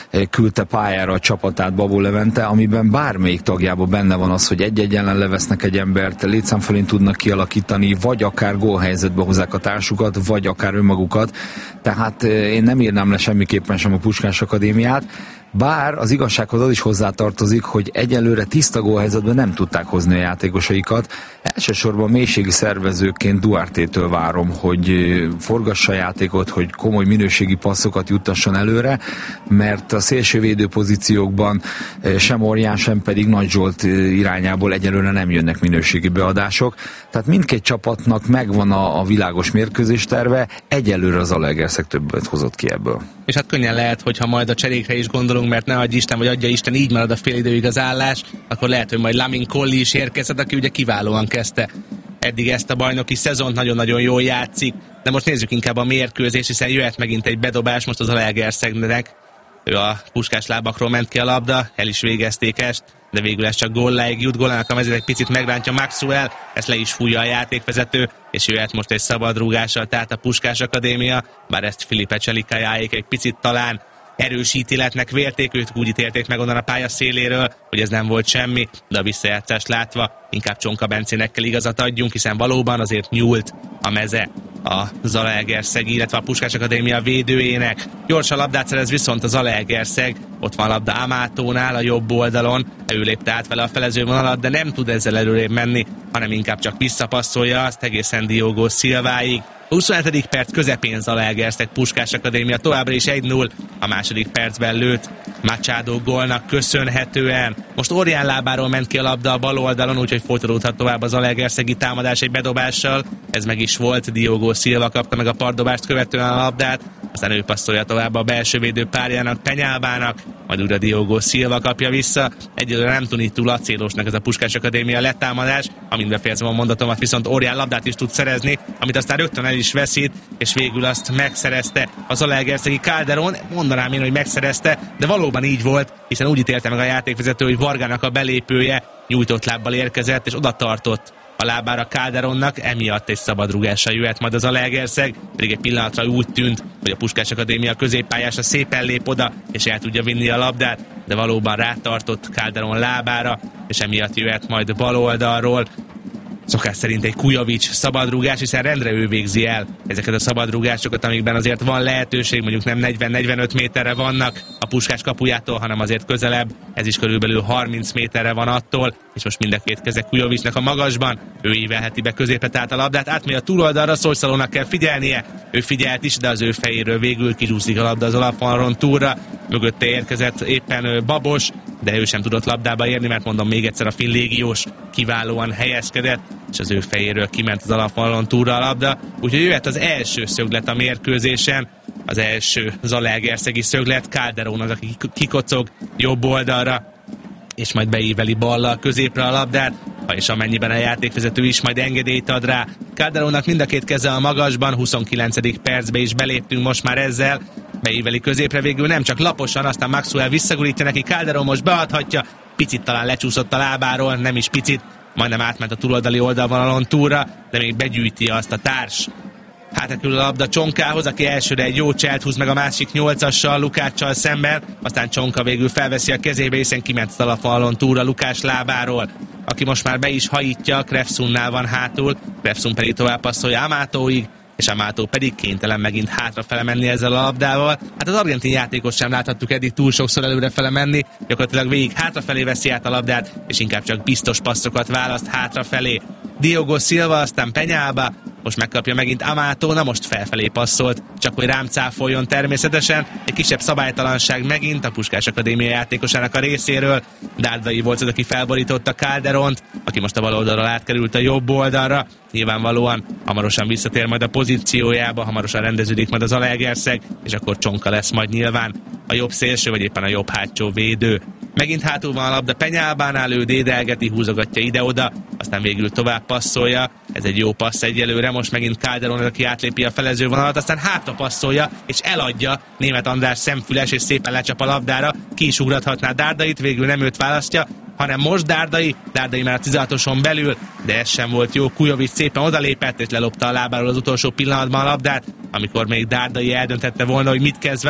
küldte pályára a csapatát Babó Levente, amiben bármelyik tagjában benne van az, hogy egy-egy ellen levesznek egy embert, létszámfölén tudnak kialakítani, vagy akár gólhelyzetbe hozzák a társukat, vagy akár önmagukat. Tehát én nem írnám le semmiképpen sem a Puskás Akadémiát, bár az igazsághoz az is hozzátartozik, hogy egyelőre tiszta gólhelyzetben nem tudták hozni a játékosaikat. Elsősorban mélységi szervezőként Duarte-től várom, hogy forgassa a játékot, hogy komoly minőségi passzokat juttasson előre, mert a szélsővédő pozíciókban sem Orján, sem pedig Nagy Zsolt irányából egyelőre nem jönnek minőségi beadások. Tehát mindkét csapatnak megvan a világos mérkőzésterve, egyelőre az Zalaegerszeg többet hozott ki ebből. És hát könnyen lehet, hogyha majd a cserékre is gondolunk, mert ne adj Isten, vagy adja Isten, így marad a félidőig az állás, akkor lehet, hogy majd Lamin Colli is érkezhet, aki ugye kiválóan kezdte eddig ezt a bajnoki szezont, nagyon-nagyon jól játszik. De most nézzük inkább a mérkőzést, hiszen jöhet megint egy bedobás most az Zalaegerszegnek. Ő a Puskás lábakról ment ki a labda, el is végezték ezt, de végül ez csak gólláig jut. Góllának a mezőt egy picit megrántja Maxwell, ezt le is fújja a játékvezető, és jöhet most egy szabad rúgással, tehát a Puskás Akadémia, bár ezt Filipe Cselikájáék egy picit talán erősítéletnek vélték, őt úgy ítélték meg onnan a pálya széléről, hogy ez nem volt semmi, de a visszajátszást látva inkább Csonka Bencének kell igazat adjunk, hiszen valóban azért nyúlt a meze a Zalaegerszeg, illetve a Puskás Akadémia védőjének. Gyors a labdát szerez viszont a Zalaegerszeg, ott van a labda Amatónál a jobb oldalon, ő lépte át vele a felező vonalat, de nem tud ezzel előrébb menni, hanem inkább csak visszapasszolja azt egészen Diogo Silváig. 27. perc közepén Zalaegerszeg Puskás Akadémia továbbra is 1-0, a második percben lőtt Machado gólnak köszönhetően. Most Orján lábáról ment ki a labda a bal oldalon, úgyhogy folytatódhat tovább az Zalaegerszegi támadás egy bedobással. Ez meg is volt, Diogo Silva kapta meg a partdobást követően a labdát, aztán ő passzolja tovább a belső védő párjának, Penyálbának, majd újra Diogo Silva kapja vissza. Egyelőre nem tűnik túl acélosnak ez a Puskás Akadémia letámadás, amint befejezem a mondatomat, viszont Orján labdát is tud szerezni, amit aztán rögtön el is veszít, és végül azt megszerezte a Zalaegerszegi Calderón. Mondanám én, hogy megszerezte, de valóban így volt, hiszen úgy ítélte meg a játékvezető, hogy Vargának a belépője nyújtott lábbal érkezett, és oda tartott a lábára Calderónnak, emiatt egy szabadrúgással jöhet majd az Zalaegerszeg, pedig egy pillanatra úgy tűnt, hogy a Puskás Akadémia középpályása szépen lép oda, és el tudja vinni a labdát, de valóban rátartott Calderón lábára, és emiatt jöhet majd bal oldalról szokás szerint egy Kujovics szabadrúgás, hiszen rendre ő végzi el ezeket a szabadrúgásokat, amikben azért van lehetőség, mondjuk nem 40-45 méterre vannak a Puskás kapujától, hanem azért közelebb, ez is körülbelül 30 méterre van attól, és most mind a két keze Kujovicsnak a magasban, ő ívelheti be középre tehát a labdát, átmegy a túloldalra, Szolszalónak kell figyelnie, ő figyelt is, de az ő fejéről végül kirúszik a labda az alapvonalon túlra, mögötte érkezett éppen Babos, de ő sem tudott labdába érni, mert mondom még egyszer, a finn légiós kiválóan helyezkedett, és az ő fejéről kiment az alapvonalon túlra a labda, úgyhogy jöhet az első szöglet a mérkőzésen, az első zalaegerszegi szöglet, Calderón az, aki kikocog jobb oldalra, és majd beíveli ballal középre a labdát, ha és amennyiben a játékvezető is majd engedélyt ad rá. Calderónnak mind a két keze a magasban, 29. percbe is beléptünk most már ezzel, beíveli középre, végül nem csak laposan, aztán Maxwell visszagurítja neki, Calderón most beadhatja, picit talán lecsúszott a lábáról, nem is picit, majdnem átment a túloldali oldalvonalon túlra, de még begyűjti azt a társ. Hátrakerül a labda Csonkához, aki elsőre egy jó cselt húz meg a másik 8-assal, Lukáccsal szemben, aztán Csonka végül felveszi a kezébe, hiszen kiment a falon túlra Lukás lábáról, aki most már be is hajítja, Krefsunnál van hátul, Krefsun pedig tovább passzolja Amatóig, és Amató pedig kénytelen megint hátrafele menni ezzel a labdával. Hát az argentin játékos sem láthattuk eddig túl sokszor előrefele menni, gyakorlatilag végig hátrafelé veszi át a labdát, és inkább csak biztos passzokat választ hátrafelé. Diogo Silva, aztán Penyába, most megkapja megint Amató, na most felfelé passzolt, csak hogy rám cáfoljon természetesen. Egy kisebb szabálytalanság megint a Puskás Akadémia játékosának a részéről. Dárdai volt az, aki felborította Calderont, aki most a bal oldalról átkerült a jobb oldalra. Nyilvánvalóan hamarosan visszatér majd a pozíciójába, hamarosan rendeződik majd az Zalaegerszeg, és akkor Csonka lesz majd nyilván a jobb szélső, vagy éppen a jobb hátsó védő. Megint hátul van a labda Penyálbánál, ő dédelgeti, húzogatja ide-oda, aztán végül tovább passzolja. Ez egy jó passz egyelőre, most megint Calderón, aki átlépi a felező vonalat, aztán hátra passzolja, és eladja Németh András szemfüles, és szépen lecsap a labdára, ki is ugrathatná Dárdait, végül nem őt választja, hanem most Dárdai már a 16-oson belül, de ez sem volt jó, Kujovics szépen odalépett, és lelopta a lábáról az utolsó pillanatban a labdát, amikor még Dárdai eldöntette volna, hogy mit kezd vele,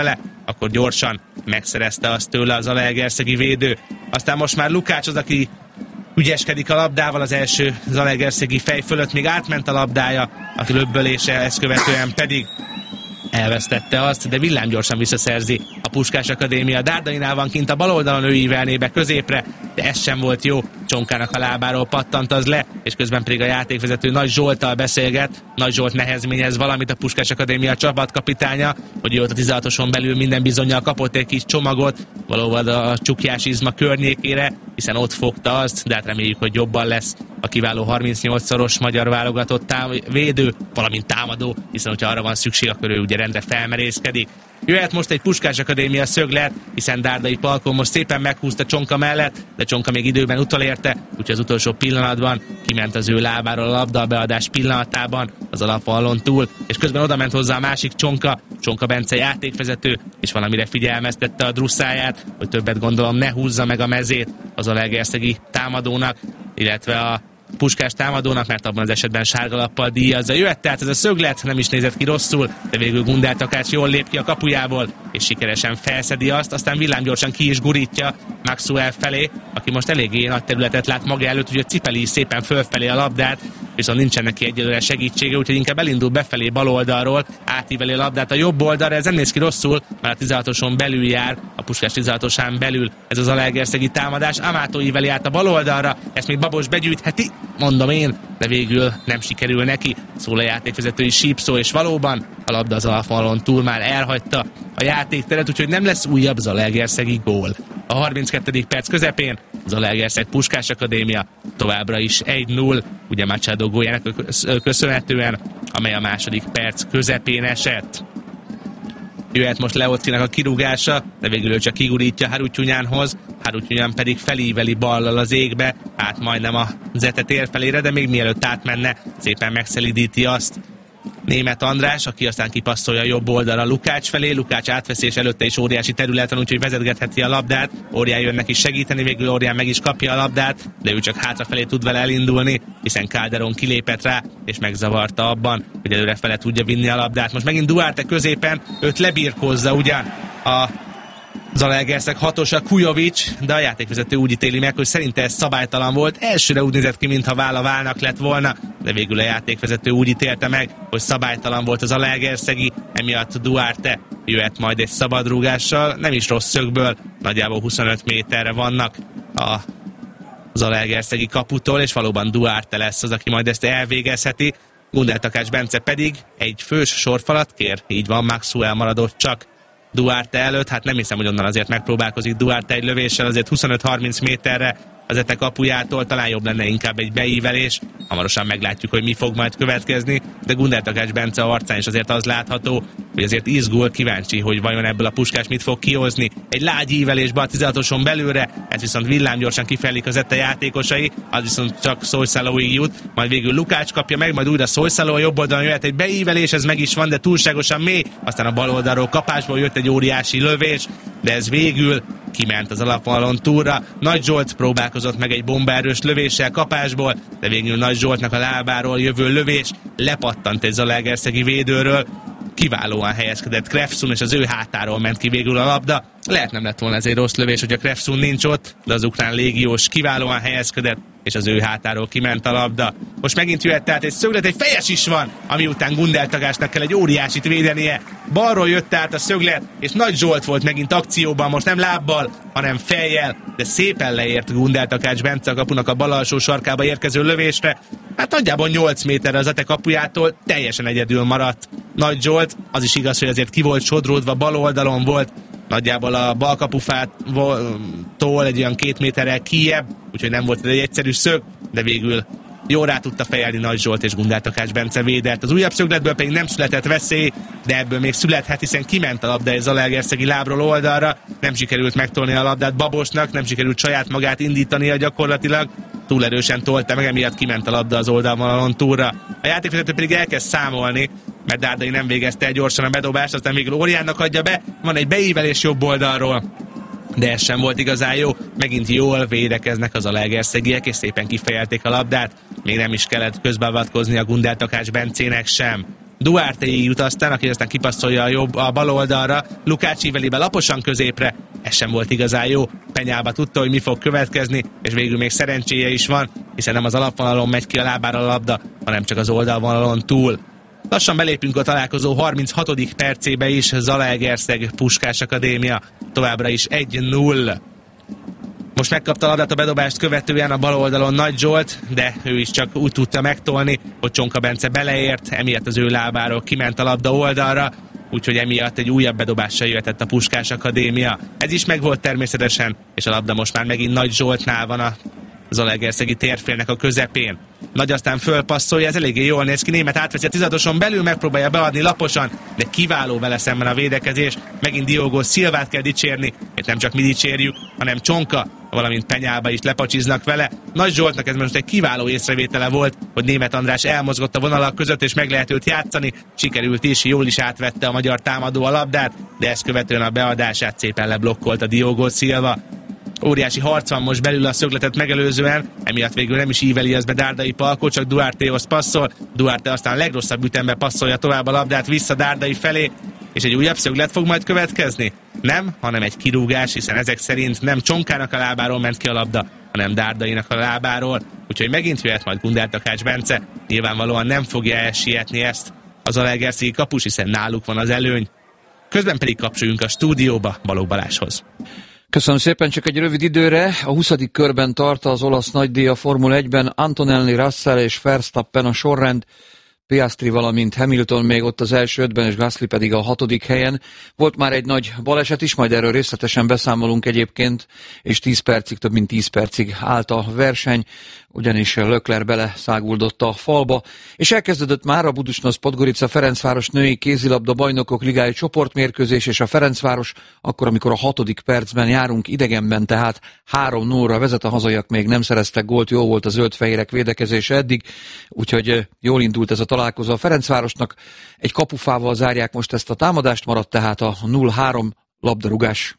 akkor gyorsan megszerezte azt tőle az zalaegerszegi védő. Aztán most már Lukács az, aki ügyeskedik a labdával, az első zalaegerszegi fej fölött, még átment a labdája, a löbbölése, ezt követően pedig elvesztette azt, de villámgyorsan visszaszerzi a Puskás Akadémia. Dárdainál van kint a bal oldalon, ő ívelné be középre, de ez sem volt jó. Csonkának a lábáról pattant az le, és közben pedig a játékvezető Nagy Zsolttal beszélget. Nagy Zsolt nehezményez valamit, a Puskás Akadémia csapatkapitánya, hogy ott a 16-oson belül minden bizonnyal kapott egy kis csomagot, valóban a csukjás izma környékére, hiszen ott fogta azt, de hát reméljük, hogy jobban lesz a kiváló 38-szoros magyar válogatott védő, valamint támadó, hiszen hogyha arra van szükség, akkor ő ugye rendre felmerészkedik. Jöhet most egy Puskás Akadémia szöglet, hiszen Dárdai Palkó most szépen meghúzta Csonka mellett, de Csonka még időben utolérte, úgyhogy az utolsó pillanatban kiment az ő lábáról a labda a beadás pillanatában az alapfalon túl, és közben oda ment hozzá a másik Csonka Bence játékvezető, és valamire figyelmeztette a drusszáját, hogy többet gondolom ne húzza meg a mezét az zalaegerszegi támadónak, illetve a Puskás támadónak, mert abban az esetben sárgalappal díjazza. Jöhet tehát ez a szöglet, nem is nézett ki rosszul, de végül Gundel Takács jól lép ki a kapujából, és sikeresen felszedi azt, aztán villámgyorsan ki is gurítja Maxwell felé, aki most eléggé nagy területet lát maga előtt, úgyhogy cipeli is szépen fölfelé a labdát, viszont nincsen neki egyelőre segítsége, úgyhogy inkább elindul befelé bal oldalról, átíveli a labdát a jobb oldalra, ez nem néz ki rosszul, mert a 16-oson belül jár, a Puskás 16-osán belül ez az zalaegerszegi támadás, Amátó íveli át a bal oldalra, ezt még Babos begyűjtheti, mondom én, de végül nem sikerül neki, szól a játékvezetői sípszó, és valóban a labda az alapfalon túl már elhagyta a játékteret, úgyhogy nem lesz újabb zalaegerszegi gól. A 32. perc közepén Zalaegerszeg Puskás Akadémia továbbra is 1-0, ugye Machado góljának köszönhetően, amely a második perc közepén esett. Jöhet most Leoccinak a kirúgása, de végül ő csak kigurítja Harutyunyanhoz, Harutyunyan pedig felíveli ballal az égbe, át majdnem a Zete tér felére, de még mielőtt átmenne, szépen megszelidíti azt Németh András, aki aztán kipasszolja a jobb oldalra Lukács felé, Lukács átveszés előtte is óriási területen, úgyhogy vezetgetheti a labdát, Órián jön neki segíteni, végül Órián meg is kapja a labdát, de ő csak hátrafelé tud vele elindulni, hiszen Calderon kilépett rá, és megzavarta abban, hogy előrefele tudja vinni a labdát. Most megint Duarte középen, őt lebirkózza ugyan a Zalaegerszeg hatosa Kujovics, de a játékvezető úgy ítéli meg, hogy szerinte ez szabálytalan volt. Elsőre úgy nézett ki, mintha válla válnak lett volna, de végül a játékvezető úgy ítélte meg, hogy szabálytalan volt az Zalaegerszegi, emiatt Duarte jöhet majd egy szabadrúgással, nem is rossz szögből, nagyjából 25 méterre vannak a Zalaegerszegi kaputól, és valóban Duarte lesz az, aki majd ezt elvégezheti. Gundel Takács Bence pedig egy fős sorfalat kér, így van, Maxwell maradott csak Duarte előtt, hát nem hiszem, hogy onnan azért megpróbálkozik Duarte egy lövéssel, azért 25-30 méterre az Ete kapujától, talán jobb lenne inkább egy beívelés, hamarosan meglátjuk, hogy mi fog majd következni, de Gundel Takács Bence arcán is azért az látható, hogy azért izgul, kíváncsi, hogy vajon ebből a Puskás mit fog kihozni. Egy lágy ívelésbe a 16-oson belőle, ez viszont villámgyorsan kifelik az Ete játékosai, az viszont csak Szolyszalóig jut, majd végül Lukács kapja meg, majd újra Szolyszaló, jobb oldalon jöhet egy beívelés, ez meg is van, de túlságosan mély, aztán a bal oldalról kapásból jött egy óriási lövés, de ez végül kiment az alapfalon túlra. Nagy Zsolt próbálkozott meg egy bombaerős lövéssel kapásból, de végül Nagy Zsoltnak a lábáról jövő lövés lepattant egy zalaegerszegi védőről. Kiválóan helyezkedett Krefsun, és az ő hátáról ment ki végül a labda. Lehet nem lett volna ez egy rossz lövés, hogyha Krefsun nincs ott, de az ukrán légiós kiválóan helyezkedett, és az ő hátáról kiment a labda. Most megint jöhet tehát egy szöglet, egy fejes is van, ami után Gundel Takácsnak kell egy óriásit védenie. Balról jött át a szöglet, és Nagy Zsolt volt megint akcióban, most nem lábbal, hanem fejjel, de szépen leért Gundel Takács Bence a kapunak a bal alsó sarkába érkező lövésre. Hát nagyjából 8 méterre az Ete kapujától teljesen egyedül maradt Nagy Zsolt, az is igaz, hogy azért ki volt sodródva, bal oldalon volt, nagyjából a bal kapufától egy olyan 2 méterrel kijebb, úgyhogy nem volt egy egyszerű szög, de végül jól rá tudta fejelni Nagy Zsolt, és Gundel Takács Bence védett. Az újabb szögletből pedig nem született veszély, de ebből még születhet, hiszen kiment a labda egy zalaegerszegi lábról oldalra, nem sikerült megtolni a labdát Babosnak, nem sikerült saját magát indítania gyakorlatilag, túl erősen tolta meg, emiatt kiment a labda az oldalvonalon túlra. A játékvezető pedig elkezd számolni, mert Dárdai nem végezte el gyorsan a bedobást, aztán végül Óriánnak adja be, van egy beívelés jobb oldalról, de ez sem volt igazán jó, megint jól védekeznek az zalaegerszegiek, és szépen kifejelték a labdát, még nem is kellett közbeavatkozni a Gundel Takács Bencének sem. Duarte jut aztán, aki aztán kipasszolja a bal oldalra, Lukács íveli be laposan középre, ez sem volt igazán jó, Penyába tudta, hogy mi fog következni, és végül még szerencséje is van, hiszen nem az alapvonalon megy ki a lábára a labda, hanem csak az oldalvonalon túl. Lassan belépünk a találkozó 36. percébe is, Zalaegerszeg Puskás Akadémia továbbra is 1-0. Most megkapta a labdát a bedobást követően a bal oldalon Nagy Zsolt, de ő is csak úgy tudta megtolni, hogy Csonka Bence beleért, emiatt az ő lábáról kiment a labda oldalra, úgyhogy emiatt egy újabb bedobással jöhetett a Puskás Akadémia. Ez is megvolt természetesen, és a labda most már megint Nagy Zsoltnál van a zalaegerszegi térfélnek a közepén. Nagy aztán fölpasszolja, ez eléggé jól néz ki, Német átveszi a 16-oson belül, megpróbálja beadni laposan, de kiváló vele szemben a védekezés. Megint Diogo Silvát kell dicsérni, és nem csak mi dicsérjük, hanem Csonka, valamint Penyába is lepacsiznak vele. Nagy Zsoltnak ez most egy kiváló észrevétele volt, hogy Német András elmozgott a vonalak között, és meg lehet őt játszani. Sikerült is, jól is átvette a magyar támadó a labdát, de ezt követően a beadását szépen leblokkolta Diogo Silva. Óriási harc van most belül a szögletet megelőzően, emiatt végül nem is íveli az be Dárdai Palkó, csak Duartéhoz passzol. Duarte aztán a legrosszabb ütembe passzolja tovább a labdát vissza Dárdai felé, és egy újabb szöglet fog majd következni? Nem, hanem egy kirúgás, hiszen ezek szerint nem Csonkának a lábáról ment ki a labda, hanem Dárdainak a lábáról, úgyhogy megint jöhet majd Gundel Takács Bence. Nyilvánvalóan nem fogja elsietni ezt az zalaegerszegi kapus, hiszen náluk van az előny. Közben pedig kapcsoljunk a stúdióba Balogh Balázshoz. Köszönöm szépen, csak egy rövid időre. A 20. körben tart az olasz nagydíj a Formula 1-ben. Antonelli, Russell és Verstappen a sorrend. Piastri, valamint Hamilton még ott az első 5-ben, és Gasly pedig a 6. helyen. Volt már egy nagy baleset is, majd erről részletesen beszámolunk egyébként, és 10 percig, több mint 10 percig állt a verseny, ugyanis Leclerc beleszáguldott a falba, és elkezdődött már a Budućnost Podgorica Ferencváros női kézilabda bajnokok ligája csoportmérkőzés, és a Ferencváros akkor, amikor a 6. percben járunk idegenben, tehát 3-0-ra vezet, a hazaiak még nem szereztek gólt, jó volt a zöld-fehérek védekezése eddig, úgyhogy jól indult ez a találkozó a Ferencvárosnak. Egy kapufával zárják most ezt a támadást, maradt tehát a 0-3 labdarúgás.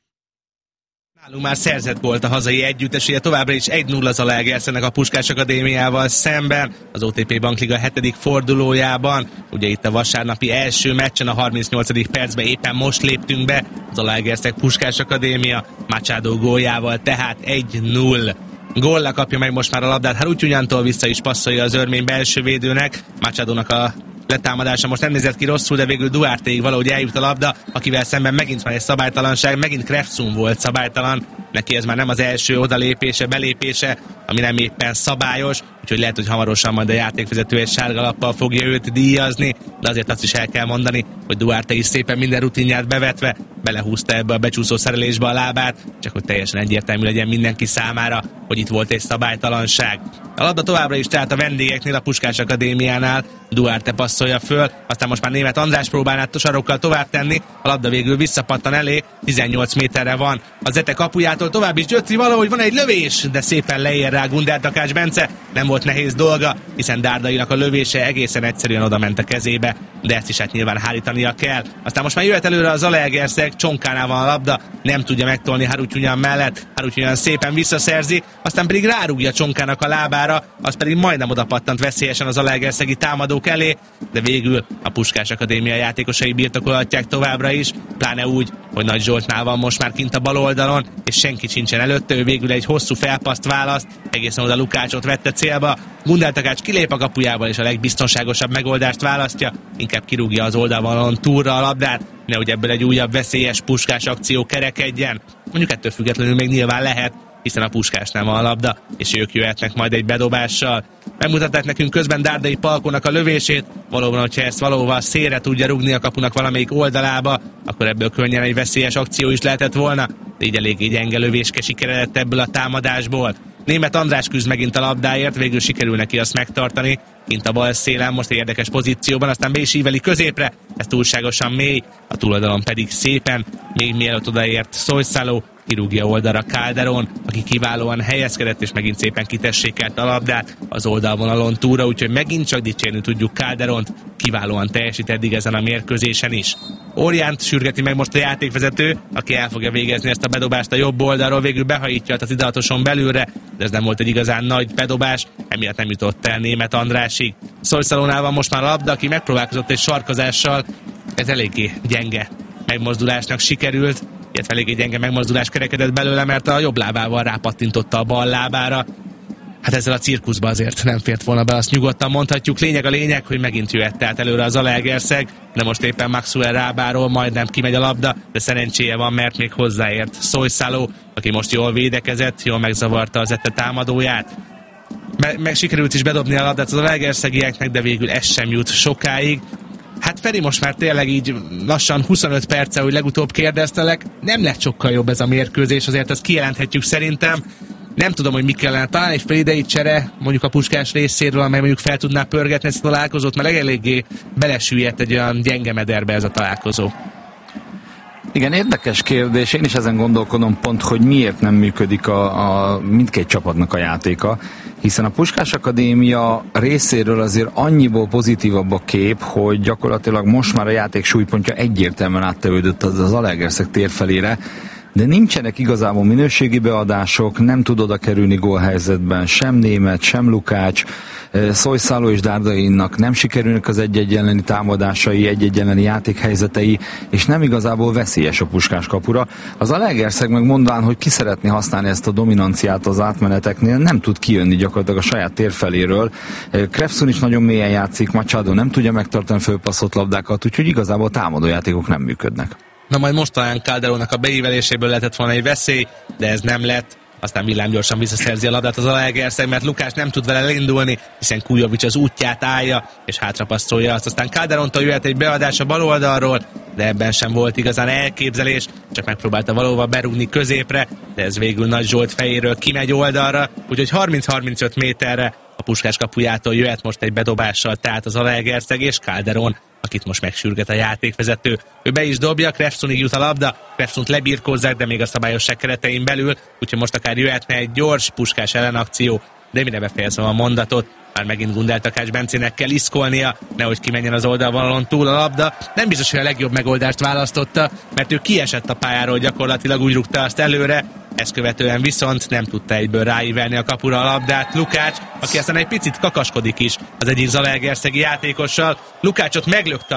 Nálunk már szerzett volt a hazai együttes, ugye továbbra is 1-0 az Zalaegerszegnek a Puskás Akadémiával szemben, az OTP Bankliga 7. fordulójában. Ugye itt a vasárnapi első meccsen a 38. percben éppen most léptünk be, az Zalaegerszeg Puskás Akadémia Machado góljával, tehát 1-0. Góllal kapja meg most már a labdát, Harutyunyantól vissza is passzolja az örmény belső védőnek, Machadónak a letámadása most nem nézett ki rosszul, de végül Duartéig valahogy eljut a labda, akivel szemben megint van egy szabálytalanság, megint Kreftsum volt szabálytalan, neki ez már nem az első odalépése, belépése, ami nem éppen szabályos, úgyhogy lehet, hogy hamarosan majd a játékvezető egy sárga lappal fogja őt díjazni, de azért azt is el kell mondani, hogy Duarte is szépen minden rutinját bevetve belehúzta ebbe a becsúszó szerelésbe a lábát, csak hogy teljesen egyértelmű legyen mindenki számára, hogy itt volt egy szabálytalanság. A labda továbbra is tehát a vendégeknél, a Puskás Akadémiánál, Duarte passzolja föl, aztán most már Német András próbálná sarokkal tovább tenni, a labda végül visszapattan elé, 18 méterre van a Zete kapujától, tovább is Gyötri, valahogy van egy lövés, de szépen leér rá Gundel Takács Bence, nem volt nehéz dolga, hiszen Dárdainak a lövése egészen egyszerűen oda ment a kezébe, de ezt is hát nyilván hárítania kell. Aztán most már jöhet előre a Zalaegerszeg, Csonkánál van a labda, nem tudja megtolni Harutyunyan mellett, Harutyunyan szépen visszaszerzi, aztán pedig rárúgja Csonkának a lábára, az pedig majdnem oda pattant veszélyesen az zalaegerszegi támadók elé, de végül a Puskás Akadémia játékosai birtokolhatják továbbra is, pláne úgy, hogy Nagy Zsoltnál van most már kint a bal oldalon, és senki sincsen előtte, ő végül egy hosszú felpaszt választ, egészen oda Lukácsot vette célba, Gundel Takács kilép a kapujából, és a legbiztonságosabb megoldást választja, inkább kirúgja az oldalvonalon túlra a labdát, nehogy ebből egy újabb veszélyes Puskás akció kerekedjen. Mondjuk ettől függetlenül még nyilván lehet, hiszen a Puskásnál van a labda, és ők jöhetnek majd egy bedobással. Megmutatták nekünk közben Dárdai Palkónak a lövését, valóban, hogyha ezt valóban szélre tudja rugni a kapunak valamelyik oldalába, akkor ebből könnyen egy veszélyes akció is lehetett volna, de így eléggé gyenge lövéske sikeredett ebből a támadásból. Német András küzd megint a labdáért, végül sikerül neki azt megtartani, kint a bal szélen, most egy érdekes pozícióban, aztán be is íveli középre, ez túlságosan mély, a túloldalon pedig szépen, még mielőtt odaért Szojszáló, kirúgja oldalra Calderón, aki kiválóan helyezkedett, és megint szépen kitessékelte a labdát az oldalvonalon túlra, úgyhogy megint csak dicsérni tudjuk Calderont, kiválóan teljesít eddig ezen a mérkőzésen is. Orjánt sürgeti meg most a játékvezető, aki el fogja végezni ezt a bedobást a jobb oldalról, végül behajítja az 16-oson belülre, de ez nem volt egy igazán nagy bedobás, emiatt nem jutott el Németh Andrásig. Solyszalónál van most már a labda, aki megpróbálkozott egy sarkozással, ez eléggé gyenge megmozdulásnak sikerült, illetve eléggé gyenge megmozdulás kerekedett belőle, mert a jobb lábával rápattintotta a bal lábára. Hát ezzel a cirkuszba azért nem fért volna be, azt nyugodtan mondhatjuk. Lényeg a lényeg, hogy megint jöhet tehát előre az Zalaegerszeg, de most éppen Maxwell Rábáról majdnem kimegy a labda, de szerencséje van, mert még hozzáért Solyszaló, aki most jól védekezett, jól megzavarta az Ette támadóját. Meg sikerült is bedobni a labdát az zalaegerszegieknek, de végül ez sem jut sokáig. Hát Feri, most már tényleg így lassan 25 perce, hogy legutóbb kérdeztelek, nem lett sokkal jobb ez a mérkőzés, azért ezt kijelenthetjük szerintem. Nem tudom, hogy mi kellene, talán egy félidei csere, mondjuk a Puskás részéről, amely mondjuk fel tudná pörgetni ezt a találkozót, mert eléggé belesüllyedt egy olyan gyenge mederbe ez a találkozó. Igen, érdekes kérdés. Én is ezen gondolkodom pont, hogy miért nem működik a mindkét csapatnak a játéka, hiszen a Puskás Akadémia részéről azért annyiból pozitívabb a kép, hogy gyakorlatilag most már a játék súlypontja egyértelműen áttevődött az Zalaegerszeg tér felére, de nincsenek igazából minőségi beadások, nem tud oda kerülni gólhelyzetben sem Németh, sem Lukács, Solyszaló és Dardainnak nem sikerülnek az egy-egy elleni támadásai, egy-egy elleni játékhelyzetei, és nem igazából veszélyes a Puskás kapura. Az Zalaegerszeg meg mondván, hogy ki szeretné használni ezt a dominanciát az átmeneteknél, nem tud kijönni gyakorlatilag a saját tér feléről. Krefszun is nagyon mélyen játszik, Machado nem tudja megtartani fölpasszott labdákat, úgyhogy igazából támadójátékok nem működnek. Na majd most talán Calderónak a beíveléséből lehetett volna egy veszély, de ez nem lett. Aztán villámgyorsan visszaszerzi a labdát az Zalaegerszeg, mert Lukács nem tud vele elindulni, hiszen Kujovics az útját állja, és hátrapasszolja azt. Aztán Calderontól jöhet egy beadás a bal oldalról, de ebben sem volt igazán elképzelés, csak megpróbálta valóban berúgni középre, de ez végül Nagy Zsolt fejéről kimegy oldalra, úgyhogy 30-35 méterre a Puskás kapujától jöhet most egy bedobással, tehát az Zalaegerszeg és Calderon, akit most megsürget a játékvezető. Ő be is dobja, Krefsunig jut a labda, Krefsunt lebirkózzák, de még a szabályosság keretein belül, úgyhogy most akár jöhetne egy gyors Puskás ellenakció, de mire befejezem a mondatot, már megint Gundel Takács Bencének kell iszkolnia, nehogy kimenjen az oldalvonalon túl a labda. Nem biztos, hogy a legjobb megoldást választotta, mert ő kiesett a pályáról, gyakorlatilag úgy rúgta azt előre, ezt követően viszont nem tudta egyből ráívelni a kapura a labdát Lukács, aki aztán egy picit kakaskodik is az egyik zalaegerszegi játékossal. Lukácsot meglökte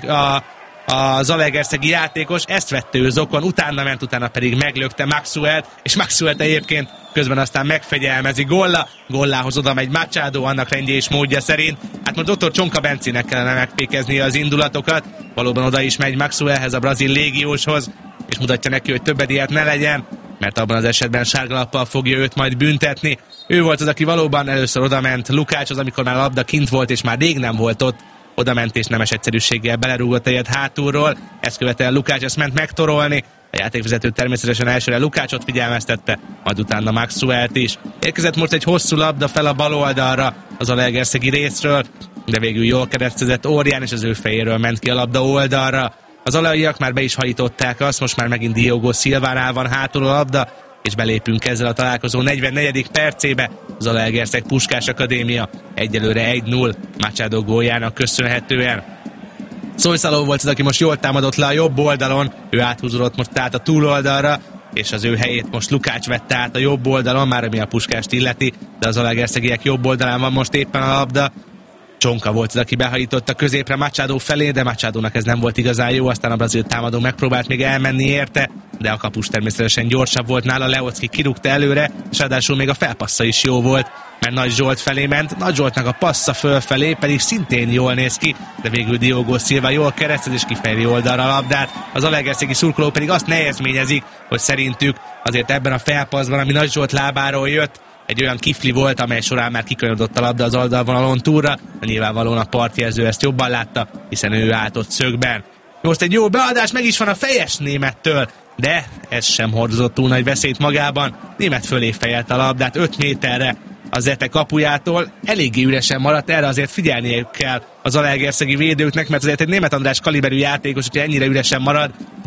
a zalaegerszegi játékos, ezt vette ő zokon, utána pedig meglökte Maxwell-t, és Maxwell-t egyébként közben aztán megfegyelmezi Gollához oda megy Machado, annak rendje és módja szerint. Hát most dr. Csonka Bencének kellene megfékezni az indulatokat, valóban oda is megy Maxwellhez, a brazil légióshoz, és mutatja neki, hogy többet ilyet ne legyen, mert abban az esetben sárgalappal fogja őt majd büntetni. Ő volt az, aki valóban először odament Lukácshoz, amikor már a labda kint volt, és már rég nem volt ott, odament és nemes egyszerűséggel belerúgott egyet hátulról, ezt követően Lukács ezt ment megtorolni, a játékvezető természetesen elsőre Lukácsot figyelmeztette, majd utána Maxwell-t is. Érkezett most egy hosszú labda fel a bal oldalra az zalaegerszegi részről, de végül jól keresztezett Orján, és az ő fejéről ment ki a labda oldalra. Az alaiak már be is hajították azt, most már megint Diogo Silvánál van hátul a labda, és belépünk ezzel a találkozó 44. percébe. Az Zalaegerszeg Puskás Akadémia egyelőre 1-0 Machado góljának köszönhetően. Solyszaló volt az, aki most jól támadott le a jobb oldalon, ő áthúzódott most át a túloldalra, és az ő helyét most Lukács vette át a jobb oldalon, már ami a Puskást illeti, de az zalaegerszegiek jobb oldalán van most éppen a labda. Csonka volt az, aki behajította középre Machado felé, de Machadónak ez nem volt igazán jó, aztán a brazil támadó megpróbált még elmenni érte, de a kapus természetesen gyorsabb volt nála, Leocki kirúgta előre, és ráadásul még a felpassza is jó volt, mert Nagy Zsolt felé ment, Nagy Zsoltnak a passza fölfelé pedig szintén jól néz ki, de végül Diogo Silva jól keresztez és kifejli oldalra a labdát, az zalaegerszegi szurkolók pedig azt nehezményezik, hogy szerintük azért ebben a felpasszban, ami Nagy Zsolt lábáról jött, egy olyan kifli volt, amely során már kikönyödött a labda az oldalvonalon túlra, de nyilvánvalóan a partjelző ezt jobban látta, hiszen ő állt ott szögben. Most egy jó beadás, meg is van a fejes Némettől, de ez sem hordozott túl nagy veszélyt magában. Németh fölé fejelt a labdát 5 méterre az Ete kapujától, eléggé üresen maradt, erre azért figyelniük kell az zalaegerszegi védőknek, mert azért egy Németh András kaliberű játékos, hogyha ennyire üresen marad,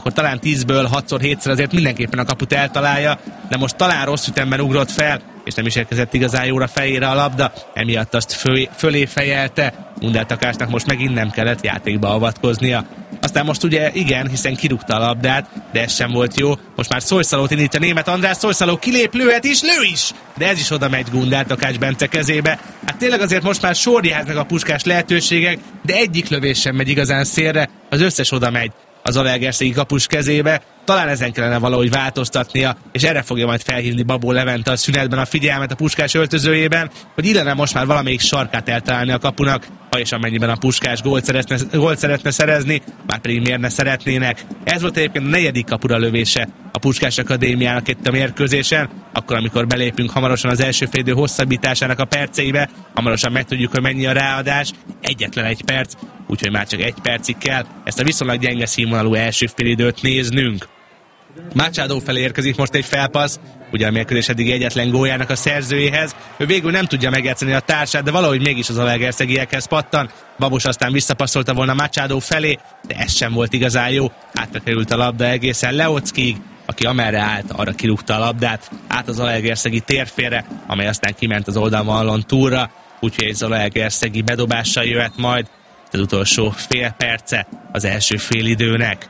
akkor talán 10-ből 6-7-szer azért mindenképpen a kaput eltalálja, de most talán rossz ütemben ugrott fel, és nem is érkezett igazán jóra fejére a labda, emiatt azt fölé fejelte. Gundel Takácsnak most megint nem kellett játékba avatkoznia. Aztán most ugye igen, hiszen kirúgta a labdát, de ez sem volt jó. Most már Szolyszalót indítja Németh András, Szolyszaló kilép, lőhet is, lő is! De ez is oda megy Gundel Takács Bence kezébe. Hát tényleg azért most már sorjáznak a Puskás lehetőségek, de egyik lövés sem megy igazán szélre, az összes oda megy az Zalaegerszegi kapus kezébe. Talán ezen kellene valahogy változtatnia, és erre fogja majd felhívni Babó Levente a szünetben a figyelmet a Puskás öltözőjében, hogy illene most már valamelyik sarkát eltalálni a kapunak, ha és amennyiben a Puskás gólt szeretne szerezni, már pedig miért ne szeretnének. Ez volt egyébként a 4. kapura lövése a Puskás Akadémiának itt a mérkőzésen, akkor amikor belépünk hamarosan az első félidő hosszabbításának a perceibe, hamarosan megtudjuk, hogy mennyi a ráadás, egyetlen 1 perc, úgyhogy már csak 1 percig kell ezt a viszonylag gyenge színvonalú első félidőt néznünk. Machado felé érkezik most egy felpassz, ugye a mérkőzés eddig egyetlen góljának a szerzőjéhez. Ő végül nem tudja megjátszani a társát, de valahogy mégis az zalaegerszegiekhez pattan. Babos aztán visszapasszolta volna Machado felé, de ez sem volt igazán jó. Hátra került a labda egészen Leockig, aki amerre állt, arra kirúgta a labdát, át az zalaegerszegi térfélre, amely aztán kiment az oldalvonalon túlra, úgyhogy egy zalaegerszegi bedobással jöhet majd az utolsó fél perce az első félidőnek.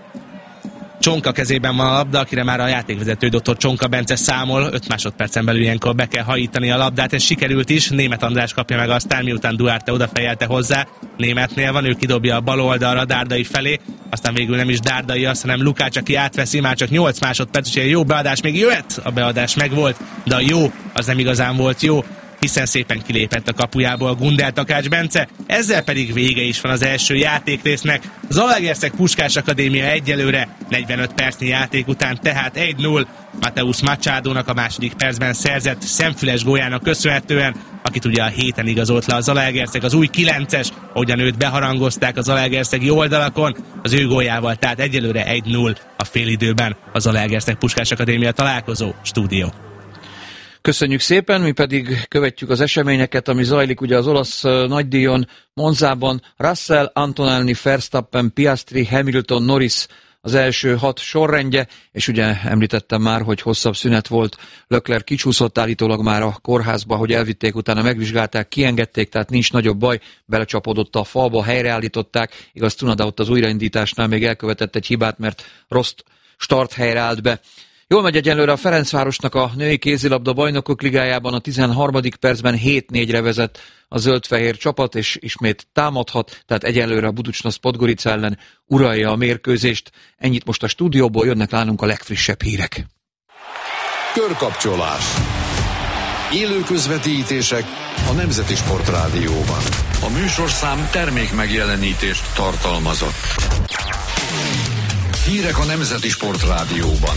Csonka kezében van a labda, akire már a játékvezető dr. Csonka Bence számol, 5 másodpercen belül ilyenkor be kell hajítani a labdát, ez sikerült is, Németh András kapja meg aztán, miután Duarte odafejelte hozzá, Németnél van, ő kidobja a bal oldalra Dárdai felé, aztán végül nem is Dárdai az, hanem Lukács, aki átveszi, már csak 8 másodperc, úgyhogy egy jó beadás még jöhet, a beadás megvolt, de a jó, az nem igazán volt jó, hiszen szépen kilépett a kapujából Gundel Takács Bence, ezzel pedig vége is van az első játékrésznek. Zalaegerszeg Puskás Akadémia egyelőre 45 percnyi játék után, tehát 1-0 Mateusz Machadónak a második percben szerzett szemfüles góljának köszönhetően, akit ugye a héten igazolt le a Zalaegerszeg, az új 9-es, ahogyan őt beharangozták a zalaegerszegi oldalakon, az ő góljával, tehát egyelőre 1-0 a félidőben a Zalaegerszeg Puskás Akadémia találkozó. Stúdió. Köszönjük szépen, mi pedig követjük az eseményeket, ami zajlik ugye az olasz nagydíjon, Monzában. Russell, Antonelli, Verstappen, Piastri, Hamilton, Norris az első 6 sorrendje, és ugye említettem már, hogy hosszabb szünet volt, Leclerc kicsúszott állítólag már a kórházba, hogy elvitték, utána megvizsgálták, kiengedték, tehát nincs nagyobb baj, belecsapódott a falba, helyreállították, igaz Tsunoda ott az újraindításnál még elkövetett egy hibát, mert rossz start helyre állt be. Jól megy egyenlőre a Ferencvárosnak a női kézilabda bajnokok ligájában, a 13. percben 7-4-re vezet a zöld-fehér csapat, és ismét támadhat, tehát egyenlőre a Buducsnosz Podgorica ellen uralja a mérkőzést. Ennyit most a stúdióból, jönnek nálunk a legfrissebb hírek. Körkapcsolás. Élő közvetítések a Nemzeti Sportrádióban. A műsorszám termék megjelenítést tartalmazott. Hírek a Nemzeti Sportrádióban.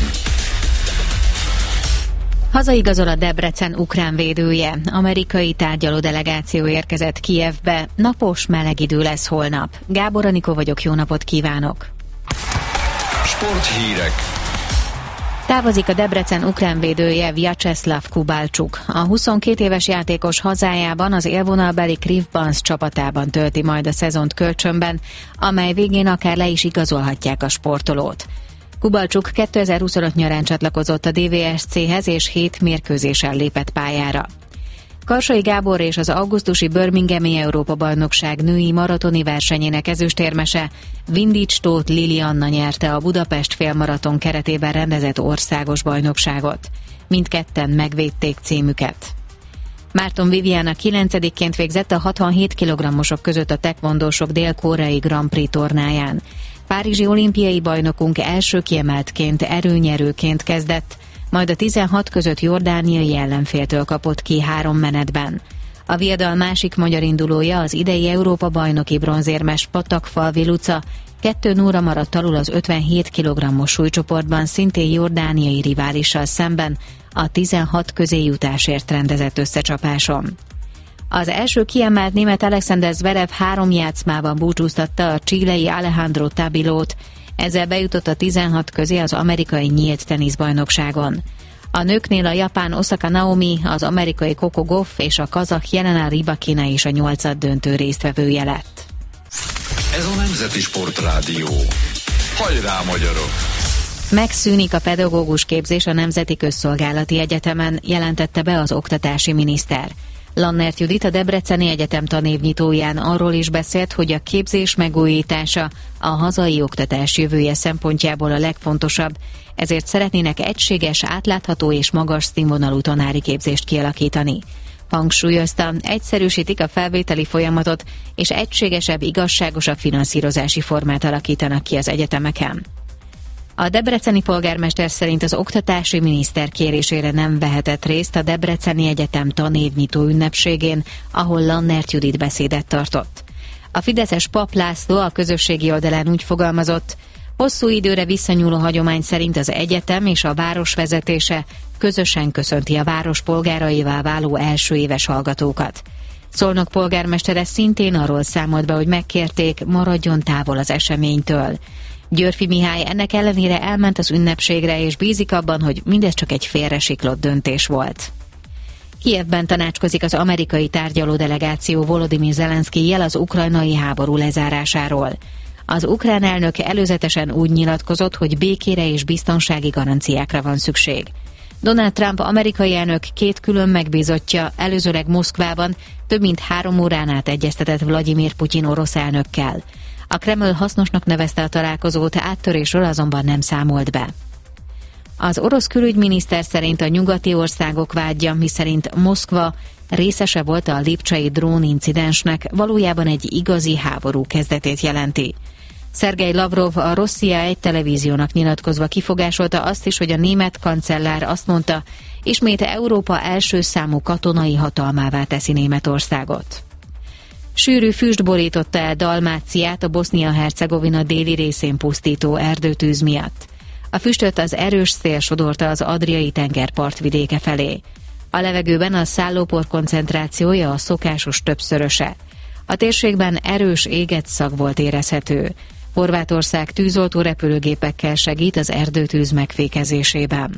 Hazaigazol a Debrecen ukrán védője. Amerikai tárgyaló delegáció érkezett Kijevbe. Napos, meleg idő lesz holnap. Gábor Anikó vagyok, jó napot kívánok! Sporthírek. Távozik a Debrecen ukrán védője Vyacheslav Kubalcsuk. A 22 éves játékos hazájában az élvonalbeli Krivbansz csapatában tölti majd a szezont kölcsönben, amely végén akár le is igazolhatják a sportolót. Kubalcsuk 2025 nyarán csatlakozott a DVSC-hez és 7 mérkőzésen lépett pályára. Karsai Gábor és az augusztusi Birminghami Európa-bajnokság női maratoni versenyének ezüstérmese Vindics Tóth Lili Anna nyerte a Budapest félmaraton keretében rendezett országos bajnokságot. Mindketten megvédték címüket. Márton Viviana 9-ként végzett a 67 kg-osok között a tekvondósok dél-koreai Grand Prix tornáján. Párizsi olimpiai bajnokunk első kiemeltként, erőnyerőként kezdett, majd a 16 között jordániai ellenféltől kapott ki 3 menetben. A viadal másik magyar indulója, az idei Európa-bajnoki bronzérmes Patakfalvi Luca 2-0-ra maradt alul az 57 kg-os súlycsoportban szintén jordániai riválissal szemben a 16 közé jutásért rendezett összecsapáson. Az első kiemelt német Alexander Zverev 3 játszmában búcsúztatta a chilei Alejandro Tabilót, ezzel bejutott a 16 közé az amerikai nyílt teniszbajnokságon. A nőknél a japán Osaka Naomi, az amerikai Coco Gauff és a kazah Jelena Rybakina is a 8-döntő résztvevője lett. Ez a Nemzeti Sportrádió. Hajrá, magyarok! Megszűnik a pedagógus képzés a Nemzeti Közszolgálati Egyetemen, jelentette be az oktatási miniszter. Lannert Judit, a Debreceni Egyetem tanévnyitóján arról is beszélt, hogy a képzés megújítása a hazai oktatás jövője szempontjából a legfontosabb, ezért szeretnének egységes, átlátható és magas színvonalú tanári képzést kialakítani. Hangsúlyozta, egyszerűsítik a felvételi folyamatot, és egységesebb, igazságosabb finanszírozási formát alakítanak ki az egyetemeken. A debreceni polgármester szerint az oktatási miniszter kérésére nem vehetett részt a Debreceni Egyetem tanévnyitó ünnepségén, ahol Lannert Judit beszédet tartott. A fideszes Pap László a közösségi oldalán úgy fogalmazott, hosszú időre visszanyúló hagyomány szerint az egyetem és a város vezetése közösen köszönti a város polgáraivá váló első éves hallgatókat. Szolnok polgármestere szintén arról számolt be, hogy megkérték, maradjon távol az eseménytől. Györfi Mihály ennek ellenére elment az ünnepségre, és bízik abban, hogy mindez csak egy félresiklott döntés volt. Kijevben tanácskozik az amerikai tárgyaló delegáció Volodymyr Zelenszkijjel az ukrajnai háború lezárásáról. Az ukrán elnök előzetesen úgy nyilatkozott, hogy békére és biztonsági garanciákra van szükség. Donald Trump amerikai elnök két külön megbízottja előzőleg Moszkvában több mint 3 órán át egyeztetett Vladimir Putyin orosz elnökkel. A Kreml hasznosnak nevezte a találkozót, áttörésről azonban nem számolt be. Az orosz külügyminiszter szerint a nyugati országok vádja, miszerint Moszkva részese volt a lipcsai drónincidensnek, valójában egy igazi háború kezdetét jelenti. Szergej Lavrov a Rosszia egy televíziónak nyilatkozva kifogásolta azt is, hogy a német kancellár azt mondta, ismét Európa első számú katonai hatalmává teszi Németországot. Sűrű füst borította el Dalmáciát a Bosznia-Hercegovina déli részén pusztító erdőtűz miatt. A füstöt az erős szél sodorta az Adriai tenger partvidéke felé. A levegőben a szállópor koncentrációja a szokásos többszöröse. A térségben erős égett szag volt érezhető. Horvátország tűzoltó repülőgépekkel segít az erdőtűz megfékezésében.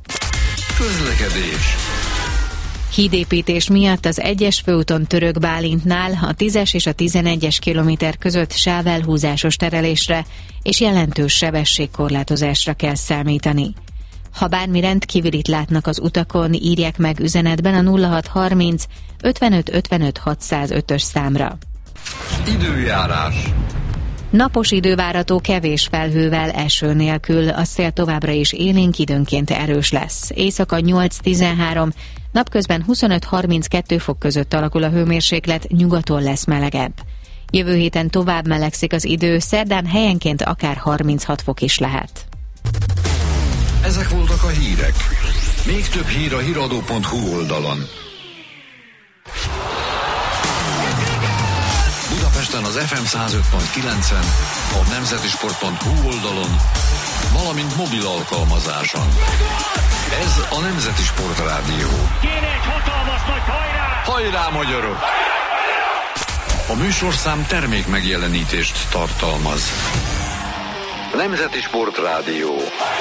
Közlekedés. Hídépítés miatt az 1-es főúton Török Bálintnál a 10-es és a 11-es kilométer között sávelhúzásos terelésre és jelentős sebességkorlátozásra kell számítani. Ha bármi rendkíválit látnak az utakon, írják meg üzenetben a 0630 55 55 605-ös számra. Időjárás. Napos idő várható kevés felhővel, eső nélkül, a szél továbbra is élénk, időnként erős lesz. Éjszaka 8-13, napközben 25-32 fok között alakul a hőmérséklet, nyugaton lesz melegebb. Jövő héten tovább melegszik az idő, szerdán helyenként akár 36 fok is lehet. Ezek voltak a hírek. Még több hír a hiradó.hu oldalon. Budapesten az FM 105.9-en, a nemzetisport.hu oldalon, valamint mobil alkalmazáson. Ez a Nemzeti Sport Rádió. Kéne egy hatalmas nagy hajrá! Hajrá, magyarok! A műsorszám termék megjelenítést tartalmaz. Nemzeti Sport Rádió.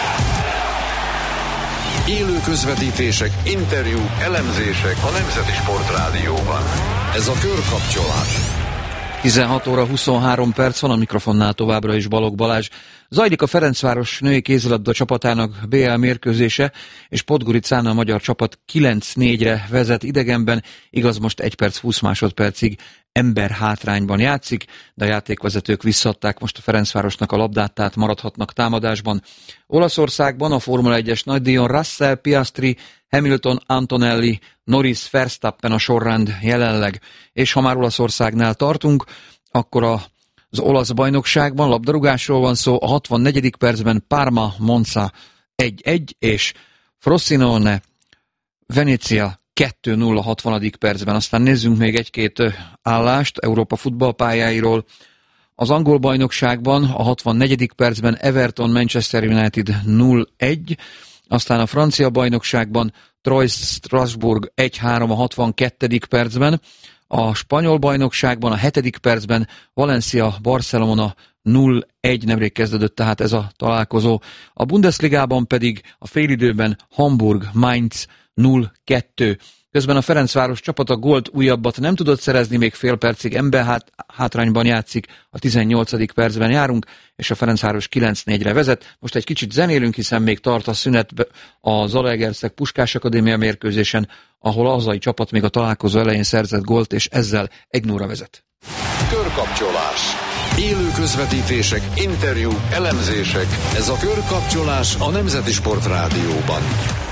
Élő közvetítések, interjúk, elemzések a Nemzeti Sport Rádióban. Ez a körkapcsolás. 16 óra 23 perc van, a mikrofonnál továbbra is Balogh Balázs. Zajlik a Ferencváros női kézilabda csapatának BL mérkőzése, és Podgoricán a magyar csapat 9-4-re vezet idegenben, igaz most 1 perc 20 másodpercig ember hátrányban játszik, de a játékvezetők visszaadták most a Ferencvárosnak a labdát, tehát maradhatnak támadásban. Olaszországban a Formula 1-es nagydíjon Russell, Piastri, Hamilton, Antonelli, Norris, Verstappen a sorrend jelenleg. És ha már Olaszországnál tartunk, akkor az olasz bajnokságban labdarúgásról van szó, a 64. percben Parma, Monza 1-1, és Frosinone, Venezia 2-0 a 60. percben. Aztán nézzünk még egy-két állást Európa futballpályáiról. Az angol bajnokságban a 64. percben Everton, Manchester United 0-1, aztán a francia bajnokságban Troyes Strasbourg 1-3 a 62. percben, a spanyol bajnokságban a 7. percben Valencia Barcelona 0-1, nemrég kezdődött tehát ez a találkozó. A Bundesligában pedig a félidőben Hamburg Mainz 0-2. Közben a Ferencváros csapata gólt újabbat nem tudott szerezni, még fél percig hátrányban játszik, a 18. percben járunk, és a Ferencváros 9-4-re vezet. Most egy kicsit zenélünk, hiszen még tart a szünet a Zalaegerszeg Puskás Akadémia mérkőzésen, ahol a hazai csapat még a találkozó elején szerzett gólt, és ezzel 1-0-ra vezet. Körkapcsolás. Élő közvetítések, interjúk, elemzések. Ez a Körkapcsolás a Nemzeti Sport Rádióban.